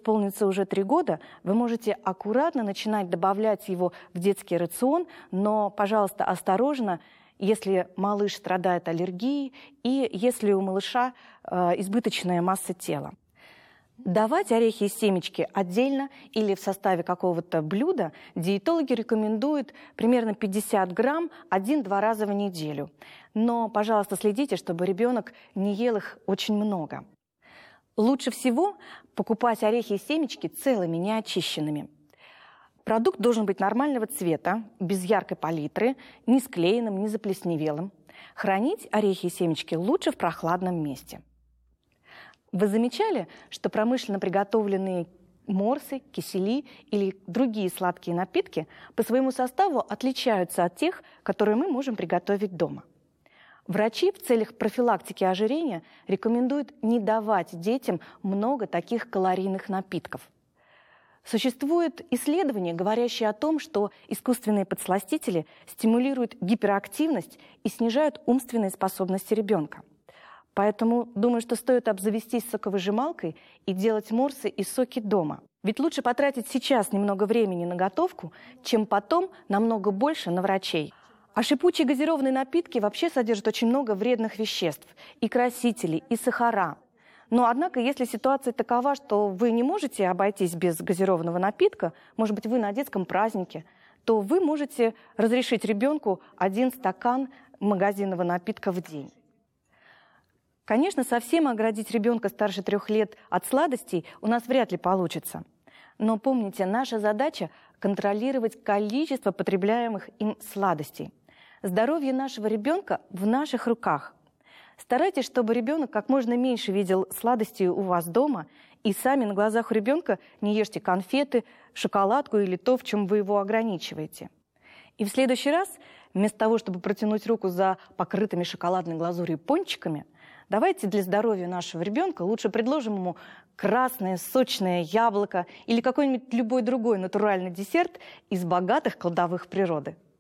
исполнится уже 3 года, вы можете аккуратно начинать добавлять его в детский рацион, но, пожалуйста, осторожно, если малыш страдает аллергией и если у малыша избыточная масса тела. Давать орехи и семечки отдельно или в составе какого-то блюда диетологи рекомендуют примерно 50 грамм 1-2 раза в неделю. Но, пожалуйста, следите, чтобы ребенок не ел их очень много. Лучше всего покупать орехи и семечки целыми, не очищенными. Продукт должен быть нормального цвета, без яркой палитры, не склеенным, не заплесневелым. Хранить орехи и семечки лучше в прохладном месте. Вы замечали, что промышленно приготовленные морсы, кисели или другие сладкие напитки по своему составу отличаются от тех, которые мы можем приготовить дома? Врачи в целях профилактики ожирения рекомендуют не давать детям много таких калорийных напитков. Существуют исследования, говорящие о том, что искусственные подсластители стимулируют гиперактивность и снижают умственные способности ребенка. Поэтому думаю, что стоит обзавестись соковыжималкой и делать морсы и соки дома. Ведь лучше потратить сейчас немного времени на готовку, чем потом намного больше на врачей. А шипучие газированные напитки вообще содержат очень много вредных веществ, и красителей, и сахара. Но, однако, если ситуация такова, что вы не можете обойтись без газированного напитка, может быть, вы на детском празднике, то вы можете разрешить ребенку 1 стакан магазинного напитка в день. Конечно, совсем оградить ребенка старше 3 лет от сладостей у нас вряд ли получится. Но помните, наша задача – контролировать количество потребляемых им сладостей. Здоровье нашего ребенка в наших руках. Старайтесь, чтобы ребенок как можно меньше видел сладостей у вас дома, и сами на глазах у ребенка не ешьте конфеты, шоколадку или то, в чем вы его ограничиваете. И в следующий раз, вместо того, чтобы протянуть руку за покрытыми шоколадной глазурью пончиками, давайте для здоровья нашего ребенка лучше предложим ему красное сочное яблоко или какой-нибудь любой другой натуральный десерт из богатых кладовых природы.